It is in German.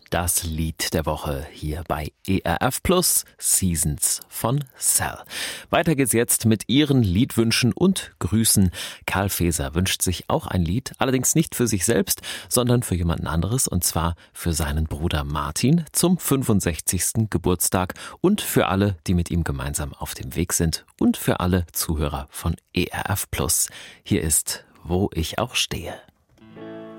Das Lied der Woche hier bei ERF Plus, Seasons von Cell. Weiter geht's jetzt mit Ihren Liedwünschen und Grüßen. Karl Faeser wünscht sich auch ein Lied, allerdings nicht für sich selbst, sondern für jemanden anderes, und zwar für seinen Bruder Martin zum 65. Geburtstag und für alle, die mit ihm gemeinsam auf dem Weg sind und für alle Zuhörer von ERF Plus. Hier ist Wo ich auch stehe.